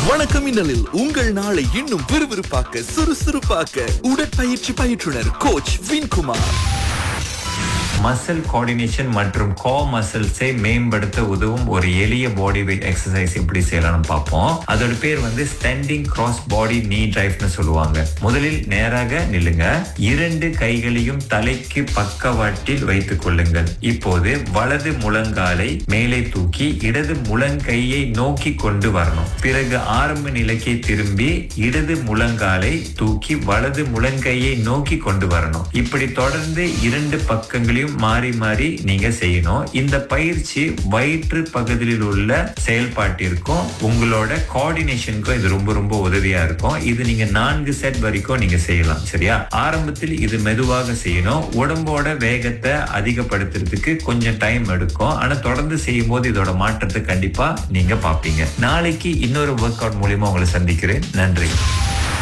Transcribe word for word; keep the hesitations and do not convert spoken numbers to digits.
வணக்கம் இன்னலில் உங்கள் நாளை இன்னும் விறுவிறுப்பாக்க சுறுசுறுப்பாக்க உடற்பயிற்சி பயிற்றுனர் கோச் வின்குமார். மசில் கோஆர்டினேஷன் மற்றும் கோ மசில்ஸை மேம்படுத்த உதவும் ஒரு எளிய பாடி வெயிட் எக்ஸசைஸ் எப்படி செய்யலாம்னு பார்ப்போம். அதோட பேர் வந்து ஸ்டாண்டிங் கிராஸ் பாடி நீ டிரைவ்னு சொல்லுவாங்க. முதலில் நேராக நில்லுங்க. இரண்டு கைகளையும் தலைக்கு பக்கவாட்டில் வைத்துக் கொள்ளுங்கள். இப்போது வலது முழங்காலை மேலே தூக்கி இடது முழங்கையை நோக்கி கொண்டு வரணும். பிறகு ஆரம்ப நிலைக்கு திரும்பி இடது முழங்காலை தூக்கி வலது முழங்கையை நோக்கி கொண்டு வரணும். இப்படி தொடர்ந்து இரண்டு பக்கங்களையும் மாறி மாறி நீங்க செய்யணும். இந்த பயிற்சி வயிற்று பகுதியில் உள்ள செயல்பாட்டிற்கும் உங்களோட கோஆர்டினேஷனுக்கும் இது ரொம்ப ரொம்ப உதவியா இருக்கும். இது நீங்க நான்கு செட் வரைக்கும் நீங்க செய்யலாம். சரியா? ஆரம்பத்தில் இது மெதுவாக செய்யணும். உடம்போட வேகத்தை அதிகப்படுத்துறதுக்கு கொஞ்சம் டைம் எடுக்கும். ஆனா தொடர்ந்து செய்யும் போது இதோட மாற்றத்தை கண்டிப்பா நீங்க பாப்பீங்க. நாளைக்கு இன்னொரு ஒர்க் அவுட் மூலியமா உங்களை சந்திக்கிறேன். நன்றி.